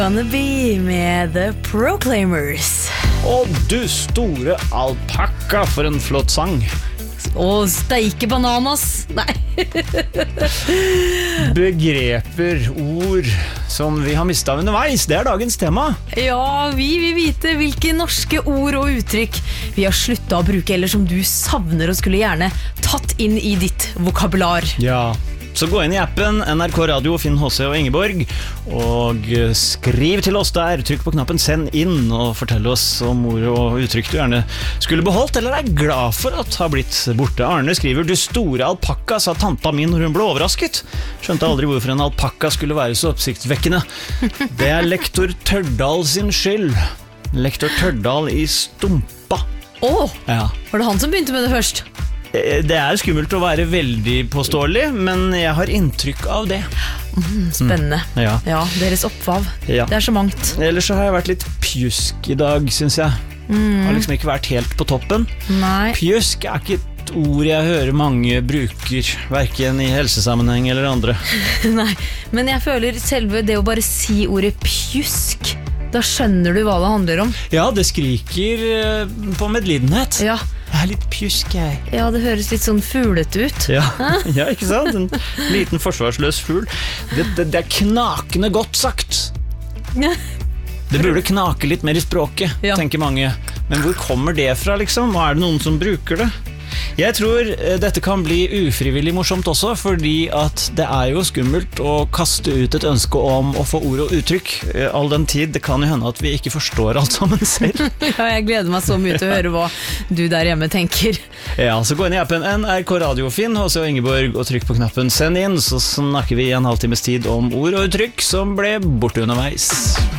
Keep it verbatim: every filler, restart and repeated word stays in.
Gonna be med The Proclaimers. Å, du store alpakka, for en flott sang. Og steike bananas. Nei. Begreper, ord som vi har mistet underveis, det er dagens tema. Ja, vi vil vite hvilke norske ord og uttrykk vi har sluttet å bruke, eller som du savner og skulle gjerne tatt inn i ditt vokabular. Ja, så gå inn i appen N R K Radio, finn H C og Ingeborg, og skriv til oss der. Trykk på knappen send inn, og fortell oss om ord og uttrykk du gjerne skulle beholdt, eller er glad for at har blitt borte. Arne skriver, du store alpakka, sa tanta min når hun ble overrasket. Skjønte aldri hvorfor en alpakka skulle være så oppsiktsvekkende. Det er lektor Tørdal sin skyld. Lektor Tørdal i Stumpa. Åh, Ja. var det han som begynte med det først? Det er skummelt å være veldig påståelig, men jeg har inntrykk av det. Mm, spennende. Mm, ja. Ja, deres opphav. Ja. Det er så mangt. Ellers så har jeg vært litt pjusk i dag, synes jeg. Mm. Har liksom ikke vært helt på toppen. Nei. Pjusk er ikke et ord jeg hører mange bruker, hverken i helsesammenheng eller andre. Nei, men jeg føler selve det å bare si ordet pjusk, da skjønner du hva det handler om. Ja, det skriker eh, på medlidenhet. Ja, Jeg er litt pjusk, jeg. ja det høres litt sånn fuglete ut. Ja, ja, ikke sant? En liten forsvarsløs fugl. Det, det, det er knakende godt sagt. Det burde knake litt mer i språket, Ja. tenker mange. Men hvor kommer det fra, liksom? Og er det noen som bruker det? Jeg tror eh, dette kan bli ufrivillig morsomt også, fordi at det er jo skummelt å kaste ut et ønske om å få ord og uttrykk. Eh, All den tid, det kan jo hende at vi ikke forstår alt sammen selv. Ja, jeg gleder meg så mye til å høre hva du der hjemme tenker. Ja, så gå inn i appen N R K Radio, finn H C og Ingeborg, og trykk på knappen send inn, så snakker vi i en halvtimes tid om ord og uttrykk som ble borte underveis.